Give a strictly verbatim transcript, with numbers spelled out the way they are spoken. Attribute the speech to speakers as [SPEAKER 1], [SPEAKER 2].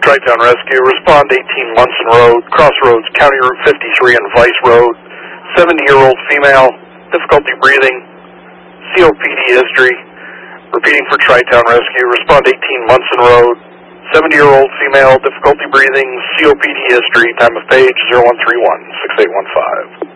[SPEAKER 1] Tri-Town Rescue. Respond eighteen Munson Road, Crossroads, County Route fifty-three and Vice Road. seventy-year-old female, difficulty breathing, C O P D history. Repeating for Tri-Town Rescue. Respond eighteen Munson Road, seventy-year-old female, difficulty breathing, C O P D history. Time of page zero one three one, six eight one five.